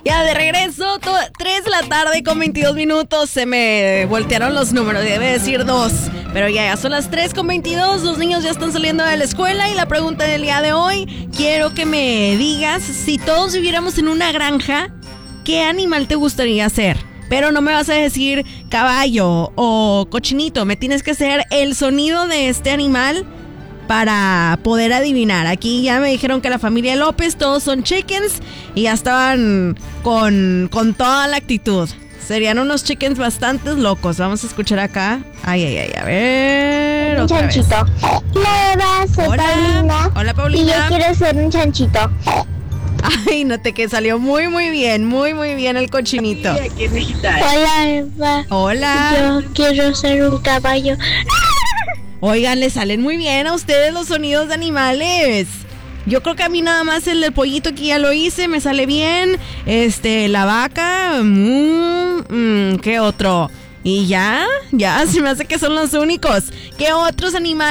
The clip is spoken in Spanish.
Ya de regreso, 3 de la tarde con 22 minutos. Se me voltearon los números, debe decir 2. Pero ya son las 3 con 22. Los niños ya están saliendo de la escuela. Y la pregunta del día de hoy, quiero que me digas, si todos viviéramos en una granja, ¿qué animal te gustaría ser? Pero no me vas a decir caballo o cochinito. Me tienes que hacer el sonido de este animal para poder adivinar. Aquí ya me dijeron que la familia López todos son chickens y ya estaban con toda la actitud. Serían unos chickens bastante locos. Vamos a escuchar acá. Ay, a ver. Un chanchito. Hola, soy Paulina. Hola, Paulina. Y yo quiero ser un chanchito. Ay, no te que salió muy bien. Muy bien el cochinito. Hola, Eva. Hola. Yo quiero ser un caballo. Oigan, le salen muy bien a ustedes los sonidos de animales. Yo creo que a mí nada más el del pollito que ya lo hice, me sale bien. La vaca, ¿qué otro? Y ya, se me hace que son los únicos. ¿Qué otros animales?